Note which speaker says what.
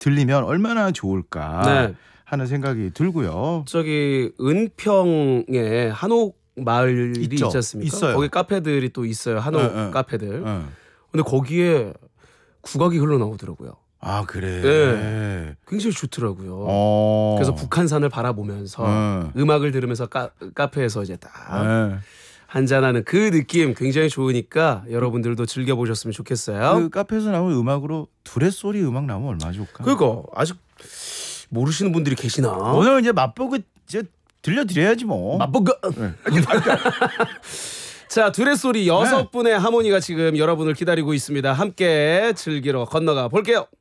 Speaker 1: 들리면 얼마나 좋을까
Speaker 2: 네.
Speaker 1: 하는 생각이 들고요.
Speaker 2: 저기 은평에 한옥 마을이
Speaker 1: 있죠.
Speaker 2: 있지 않습니까?
Speaker 1: 있어요.
Speaker 2: 거기 카페들이 또 있어요. 한옥 카페들.
Speaker 1: 응.
Speaker 2: 근데 거기에 국악이 흘러나오더라고요.
Speaker 1: 아 그래.
Speaker 2: 네. 굉장히 좋더라고요. 그래서 북한산을 바라보면서 음악을 들으면서 카페에서 이제 딱 한잔하는 그 느낌 굉장히 좋으니까 여러분들도 즐겨보셨으면 좋겠어요.
Speaker 1: 그 카페에서 나오는 음악으로 두레소리 음악 나오면 얼마나 좋을까?
Speaker 2: 그러니까 아직 모르시는 분들이 계시나?
Speaker 1: 오늘 이제 맛보고 이제 들려드려야지 뭐.
Speaker 2: 맛보고. 자, 두레소리 6분의 하모니가 지금 여러분을 기다리고 있습니다. 함께 즐기러 건너가 볼게요.